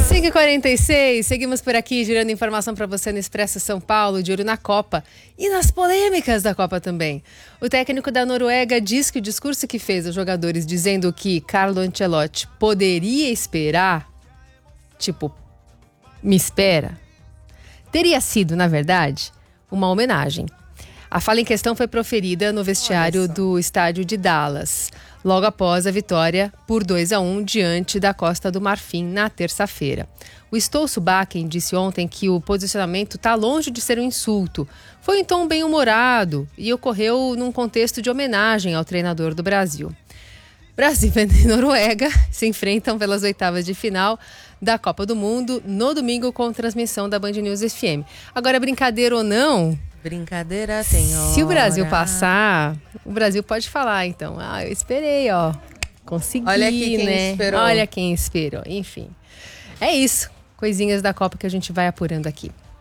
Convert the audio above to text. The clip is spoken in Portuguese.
5h46, seguimos por aqui, girando informação para você no Expresso São Paulo, de olho na Copa e nas polêmicas da Copa também. O técnico da Noruega diz que o discurso que fez aos jogadores dizendo que Carlo Ancelotti poderia esperar, tipo, me espera, teria sido, na verdade, uma homenagem. A fala em questão foi proferida no vestiário do estádio de Dallas, logo após a vitória por 2-1 diante da Costa do Marfim na terça-feira. O Stoltenberg disse ontem que o posicionamento está longe de ser um insulto. Foi em tom bem-humorado e ocorreu num contexto de homenagem ao treinador do Brasil. Brasil e Noruega se enfrentam pelas oitavas de final da Copa do Mundo no domingo com transmissão da Band News FM. Agora, brincadeira ou não... Brincadeira tem hora. Se o Brasil passar, o Brasil pode falar, então. Eu esperei, ó. Consegui, olha aqui quem né? Esperou. Olha quem esperou. Enfim, é isso. Coisinhas da Copa que a gente vai apurando aqui.